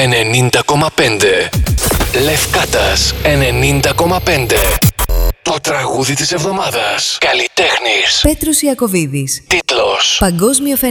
90,5. Λευκάτας 90,5. Το τραγούδι της εβδομάδας. Καλλιτέχνης Πέτρος Ιακωβίδης. Τίτλος. Παγκόσμιο φαινόμενο.